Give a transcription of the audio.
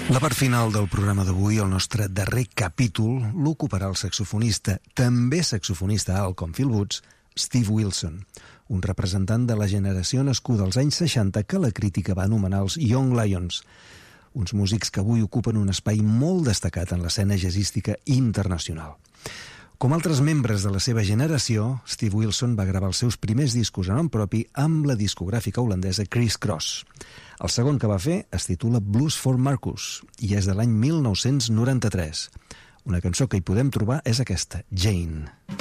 La part final del programa d'avui, el nostre darrer capítol, l'ocuparà el saxofonista, també saxofonista alt com Phil Woods, Steve Wilson, un representant de la generació nascuda als anys 60 que la crítica va anomenar els Young Lions, uns músics que avui ocupen un espai molt destacat en l'escena jazzística internacional. Com altres membres de la seva generació, Steve Wilson va gravar els seus primers discos a nom propi amb la discogràfica holandesa Criss Cross. El segon que va fer es titula Blues for Marcus i és de l'any 1993. Una cançó que hi podem trobar és aquesta, Jane.